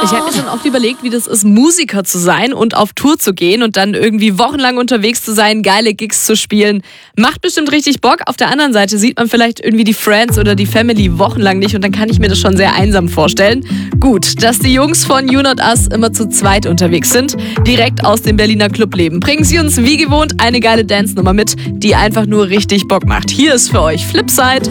Ich habe mir schon oft überlegt, wie das ist, Musiker zu sein und auf Tour zu gehen und dann irgendwie wochenlang unterwegs zu sein, geile Gigs zu spielen. Macht bestimmt richtig Bock. Auf der anderen Seite sieht man vielleicht irgendwie die Friends oder die Family wochenlang nicht und dann kann ich mir das schon sehr einsam vorstellen. Gut, dass die Jungs von You Not Us immer zu zweit unterwegs sind, direkt aus dem Berliner Clubleben. Bringen sie uns wie gewohnt eine geile Dance-Nummer mit, die einfach nur richtig Bock macht. Hier ist für euch Flipside.